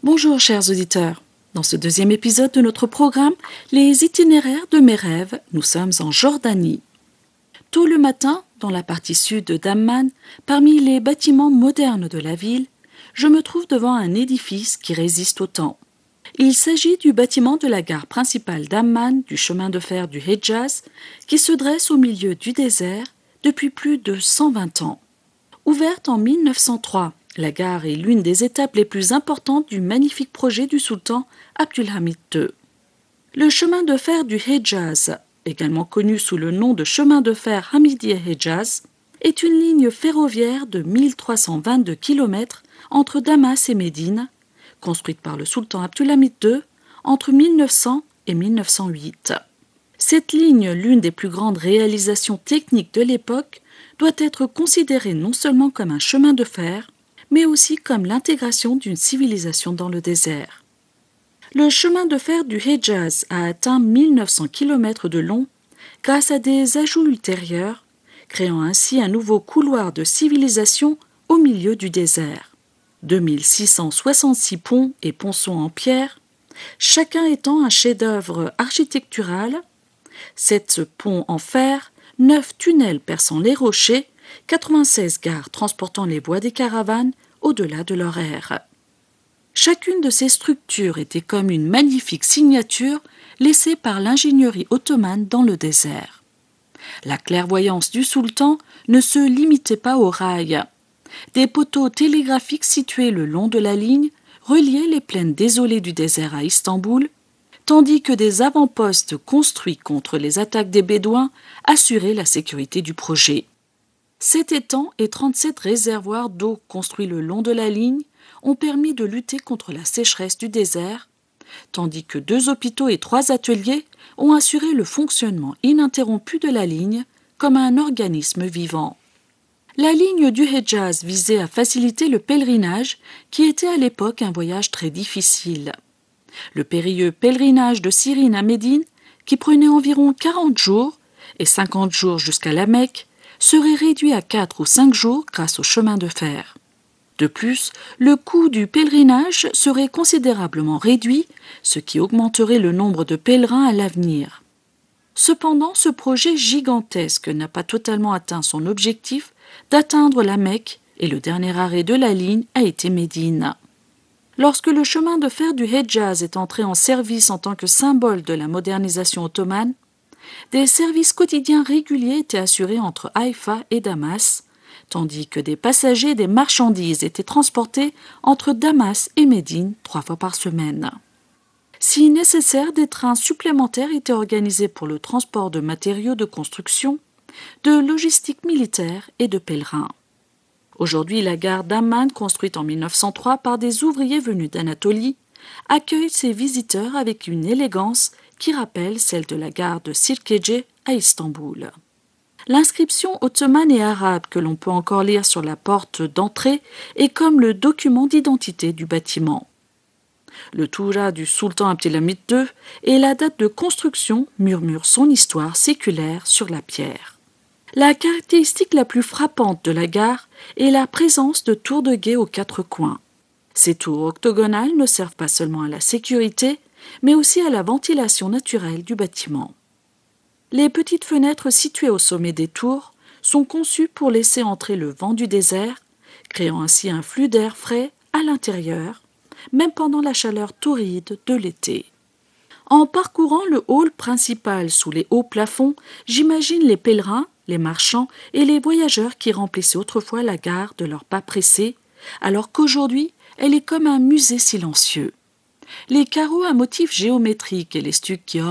Bonjour chers auditeurs. Dans ce deuxième épisode de notre programme, les itinéraires de mes rêves, nous sommes en Jordanie. Tôt le matin, dans la partie sud d'Amman, parmi les bâtiments modernes de la ville, je me trouve devant un édifice qui résiste au temps. Il s'agit du bâtiment de la gare principale d'Amman du chemin de fer du Hedjaz, qui se dresse au milieu du désert depuis plus de 120 ans. Ouverte en 1903, la gare est l'une des étapes les plus importantes du magnifique projet du sultan Abdülhamid II. Le chemin de fer du Hedjaz, également connu sous le nom de chemin de fer Hamidiye-Hedjaz, est une ligne ferroviaire de 1322 km entre Damas et Médine, construite par le sultan Abdülhamid II entre 1900 et 1908. Cette ligne, l'une des plus grandes réalisations techniques de l'époque, doit être considérée non seulement comme un chemin de fer, mais aussi comme l'intégration d'une civilisation dans le désert. Le chemin de fer du Hedjaz a atteint 1900 km de long grâce à des ajouts ultérieurs, créant ainsi un nouveau couloir de civilisation au milieu du désert. 2666 ponts et ponceaux en pierre, chacun étant un chef-d'œuvre architectural, 7 ponts en fer, 9 tunnels perçant les rochers, 96 gares transportant les voies des caravanes au-delà de leur aire. Chacune de ces structures était comme une magnifique signature laissée par l'ingénierie ottomane dans le désert. La clairvoyance du sultan ne se limitait pas aux rails. Des poteaux télégraphiques situés le long de la ligne reliaient les plaines désolées du désert à Istanbul, tandis que des avant-postes construits contre les attaques des Bédouins assuraient la sécurité du projet. 7 étangs et 37 réservoirs d'eau construits le long de la ligne ont permis de lutter contre la sécheresse du désert, tandis que 2 hôpitaux et 3 ateliers ont assuré le fonctionnement ininterrompu de la ligne comme un organisme vivant. La ligne du Hedjaz visait à faciliter le pèlerinage qui était à l'époque un voyage très difficile. Le périlleux pèlerinage de Cyrine à Médine, qui prenait environ 40 jours et 50 jours jusqu'à la Mecque, serait réduit à 4 ou 5 jours grâce au chemin de fer. De plus, le coût du pèlerinage serait considérablement réduit, ce qui augmenterait le nombre de pèlerins à l'avenir. Cependant, ce projet gigantesque n'a pas totalement atteint son objectif d'atteindre la Mecque et le dernier arrêt de la ligne a été Médine. Lorsque le chemin de fer du Hedjaz est entré en service en tant que symbole de la modernisation ottomane, des services quotidiens réguliers étaient assurés entre Haïfa et Damas, tandis que des passagers et des marchandises étaient transportés entre Damas et Médine 3 fois par semaine. Si nécessaire, des trains supplémentaires étaient organisés pour le transport de matériaux de construction, de logistique militaire et de pèlerins. Aujourd'hui, la gare d'Amman, construite en 1903 par des ouvriers venus d'Anatolie, accueille ses visiteurs avec une élégance qui rappelle celle de la gare de Sirkeci à Istanbul. L'inscription ottomane et arabe que l'on peut encore lire sur la porte d'entrée est comme le document d'identité du bâtiment. Le Toura du sultan Abdülhamid II et la date de construction murmurent son histoire séculaire sur la pierre. La caractéristique la plus frappante de la gare est la présence de tours de guet aux 4 coins. Ces tours octogonales ne servent pas seulement à la sécurité, mais aussi à la ventilation naturelle du bâtiment. Les petites fenêtres situées au sommet des tours sont conçues pour laisser entrer le vent du désert, créant ainsi un flux d'air frais à l'intérieur, même pendant la chaleur torride de l'été. En parcourant le hall principal sous les hauts plafonds, j'imagine les pèlerins, les marchands et les voyageurs qui remplissaient autrefois la gare de leurs pas pressés, alors qu'aujourd'hui, elle est comme un musée silencieux. Les carreaux à motifs géométriques et les stucs qui ornent